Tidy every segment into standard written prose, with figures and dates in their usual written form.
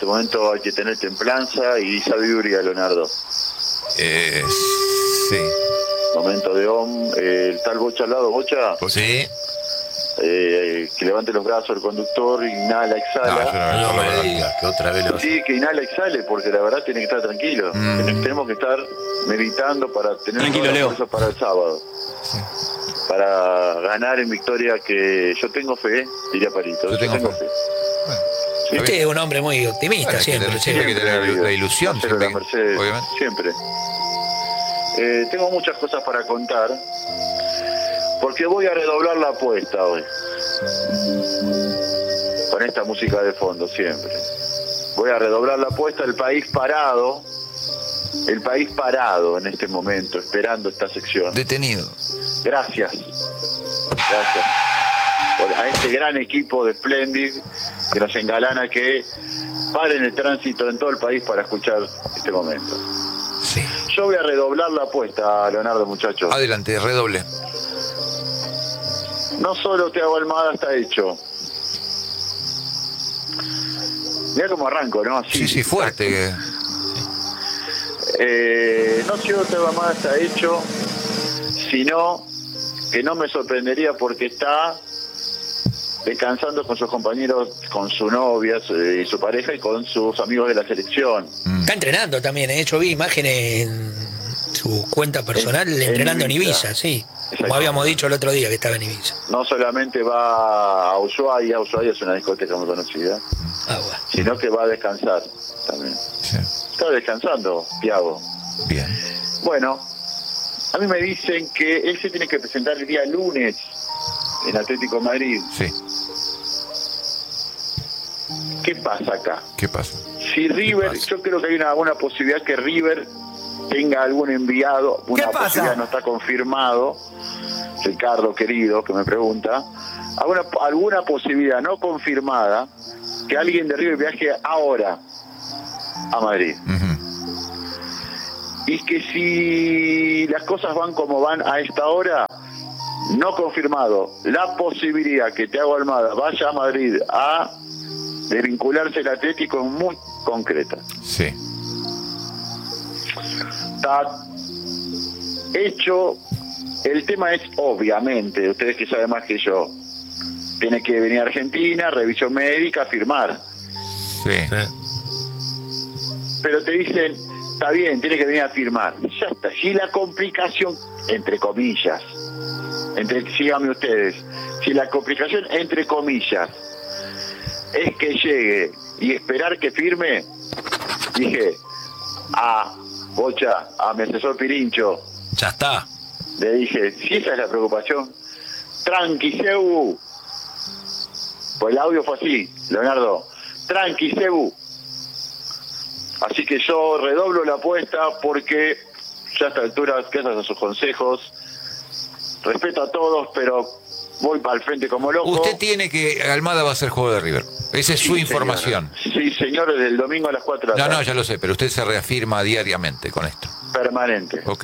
este momento hay que tener templanza y sabiduría, Leonardo. Sí. Momento de el tal Bocha al lado, Bocha. Pues sí. Que levante los brazos el conductor, inhala, exhala. No me digas que otra vez Sí, que inhala, exhale, porque la verdad tiene que estar tranquilo. Tenemos que estar meditando para tener fuerza para el sábado. Sí. Para ganar en victoria, que yo tengo fe, diría Palito. Yo tengo fe. Bueno, Sí. Usted es un hombre muy optimista, siempre. Siempre hay que tener la ilusión, siempre, la Mercedes, obviamente. siempre. Tengo muchas cosas para contar, porque voy a redoblar la apuesta hoy. Con esta música de fondo, siempre. Voy a redoblar la apuesta, el país parado en este momento, esperando esta sección. Detenido. Gracias a este gran equipo de Splendid que nos engalana, que paren el tránsito en todo el país para escuchar este momento. Sí. Yo voy a redoblar la apuesta, Leonardo, muchachos. Adelante, redoble. No solo Thiago Almada está hecho. Mira cómo arranco, ¿no? Así. Sí, fuerte. No solo Thiago Almada está hecho, sino que no me sorprendería porque está descansando con sus compañeros, con su novia y su pareja y con sus amigos de la selección. Está entrenando también, yo vi imágenes en su cuenta personal entrenando en Ibiza, sí. Como habíamos dicho el otro día que estaba en Ibiza. No solamente va a Ushuaia es una discoteca muy conocida, Bueno. sino que va a descansar también. Sí. Está descansando, Thiago. Bien. Bueno, a mí me dicen que él se tiene que presentar el día lunes en Atlético de Madrid. Sí. ¿Qué pasa acá? ¿Qué pasa? Si River, yo creo que hay una posibilidad que River tenga algún enviado, una posibilidad, no está confirmado, Ricardo querido, que me pregunta, alguna posibilidad no confirmada que alguien de River viaje ahora a Madrid. Y que si las cosas van como van a esta hora, no confirmado, la posibilidad que Thiago Almada vaya a Madrid a desvincularse del Atlético es muy concreta. Sí. Está hecho. El tema es, obviamente, ustedes que saben más que yo, tiene que venir a Argentina, revisión médica, firmar. Sí. Pero te dicen, está bien, tiene que venir a firmar. Ya está. Si la complicación, entre comillas, síganme ustedes, si la complicación, entre comillas, es que llegue y esperar que firme, dije, Bocha, a mi asesor Pirincho, ya está. le dije, si esa es la preocupación, tranqui, Sebu. Pues el audio fue así, Leonardo, tranqui, Sebu. Así que yo redoblo la apuesta porque ya a esta altura, gracias a sus consejos, respeto a todos, pero voy para el frente como loco. Usted tiene que... Almada va a ser jugador de River. Esa es su información. Sí, señor, desde el domingo a las 4 de la tarde. No, ya lo sé, pero usted se reafirma diariamente con esto. Permanente. Ok.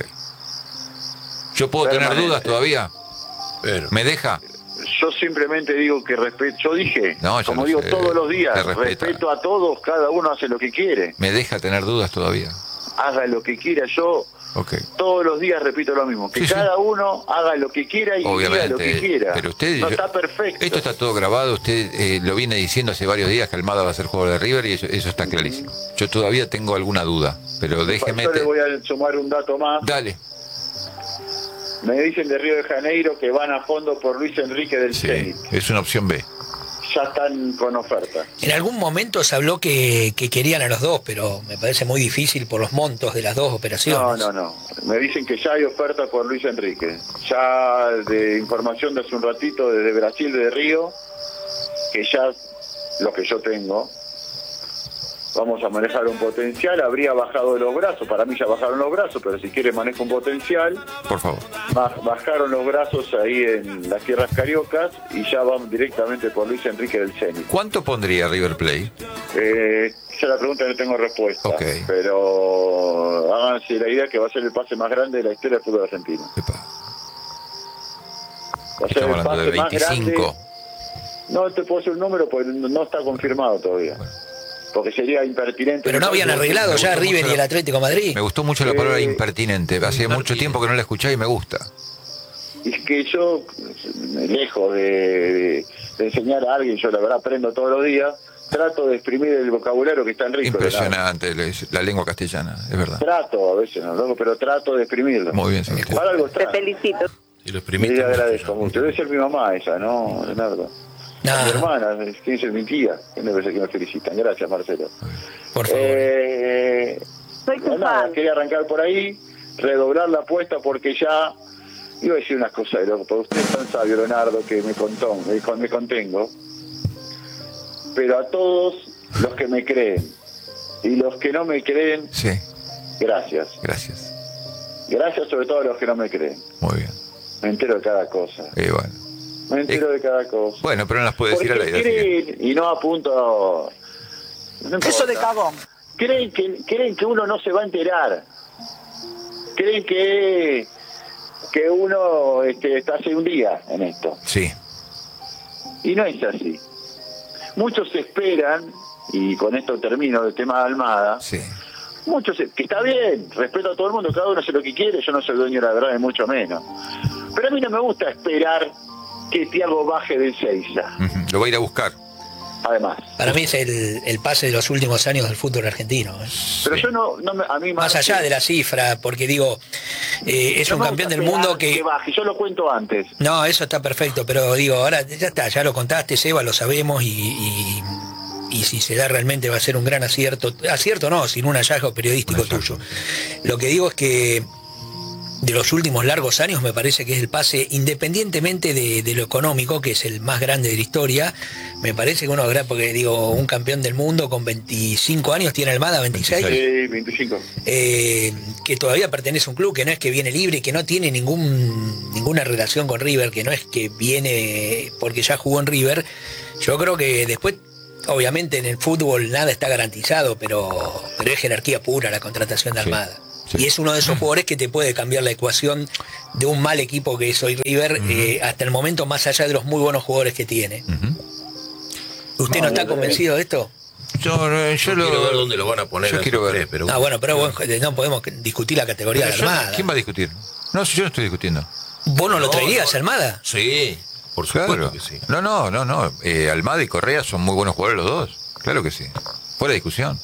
¿Yo puedo tener dudas todavía? Pero ¿Me deja? Yo simplemente digo que respeto. Yo dije, No, como lo digo sé, todos los días, te respeta. respeto a todos, cada uno hace lo que quiere. ¿Me deja tener dudas todavía? Haga lo que quiera. Yo todos los días repito lo mismo, que cada uno haga lo que quiera y diga lo que quiera. Pero usted, no está perfecto. Esto está todo grabado, usted lo viene diciendo hace varios días que Almada va a ser jugador de River y eso está clarísimo. Yo todavía tengo alguna duda, pero déjeme... Yo le voy a sumar un dato más. Dale. Me dicen de Río de Janeiro que van a fondo por Luis Enrique del Zenit. Es una opción B. Ya están con oferta. En algún momento se habló que querían a los dos, pero me parece muy difícil por los montos de las dos operaciones. No. Me dicen que ya hay oferta por Luis Enrique. Ya de información de hace un ratito desde Brasil, de Río, que ya lo que yo tengo, vamos a manejar un potencial. Habría bajado los brazos, para mí ya bajaron los brazos, pero si quiere manejo un potencial. Por favor. Bajaron los brazos ahí en las tierras cariocas y ya van directamente por Luis Enrique del Zenit. ¿Cuánto pondría River Plate? Ya la pregunta no tengo respuesta, Okay. Pero háganse la idea que va a ser el pase más grande de la historia del fútbol argentino. Epa. Va a ser Estamos el hablando de pase más 25. grande. No te puedo decir un número porque no está confirmado todavía. Bueno. porque sería impertinente. Pero no habían arreglado ya River y el Atlético de Madrid. Me gustó mucho la palabra impertinente. Hace mucho tiempo que no la escuchaba y me gusta. Es que yo, lejos de enseñar a alguien, yo la verdad aprendo todos los días, trato de exprimir el vocabulario que está en rico. Impresionante la lengua castellana, es verdad. Trato, a veces no, loco, pero trato de exprimirlo. Muy bien, Sebastián. Para algo Te felicito. Y lo Y exprimiste le mucho, agradezco ya. mucho. Debe ser mi mamá esa, ¿no, Leonardo? No. Mi hermana, tiene que ser mi tía. Que me felicitan. Gracias, Marcelo. Por favor. Soy tu Nada, fan. quería arrancar por ahí, redoblar la apuesta porque ya iba a decir unas cosas de loco, pero usted es tan sabio, Leonardo, que me contengo. Pero a todos los que me creen y los que no me creen, Sí, gracias. gracias. Gracias sobre todo a los que no me creen. Muy bien. Me entero de cada cosa. Bueno. Me entero de cada cosa. Bueno, pero no las puedo decir al Porque aire. Así que... creen, y no apunto... no importa. Eso de cagón. Creen que uno no se va a enterar. Creen que uno está hace un día en esto. Sí, Y no es así. Muchos esperan, y con esto termino el tema de Almada, sí. que está bien, respeto a todo el mundo, cada uno hace lo que quiere, yo no soy dueño de la verdad, ni mucho menos. Pero a mí no me gusta esperar que Thiago baje del Seiza, Ujú. Lo va a ir a buscar. además. Para mí es el pase de los últimos años del fútbol argentino. Pero yo a mí Más allá de la cifra, porque digo, es un campeón del mundo que... baje, yo lo cuento antes. No, eso está perfecto, pero digo, ahora ya está, ya lo contaste, Seba, lo sabemos y si se da realmente va a ser un gran acierto no, sin un hallazgo periodístico tuyo. Lo que digo es que de los últimos largos años me parece que es el pase, independientemente de lo económico, que es el más grande de la historia, me parece que porque digo, un campeón del mundo con 25 años, tiene Almada 26, 25. que todavía pertenece a un club, que no es que viene libre, que no tiene ninguna relación con River, que no es que viene porque ya jugó en River. Yo creo que después, obviamente en el fútbol nada está garantizado, pero es jerarquía pura la contratación de Almada. Sí. Y es uno de esos jugadores que te puede cambiar la ecuación de un mal equipo que es hoy River, hasta el momento, más allá de los muy buenos jugadores que tiene. ¿Usted no está convencido de esto? Yo Quiero ver dónde lo van a poner. Yo a quiero esos ver. tres, pero Pero no podemos discutir la categoría de Almada. ¿Quién va a discutir? No, si yo no estoy discutiendo. ¿Vos no lo No, traerías, no. Almada? Sí, por supuesto Claro. que sí. No. Almada y Correa son muy buenos jugadores los dos. Claro que sí. Fuera de discusión.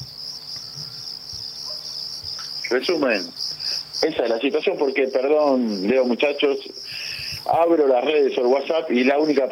Resumen, esa es la situación porque, perdón, Leo, muchachos, abro las redes o el WhatsApp y la única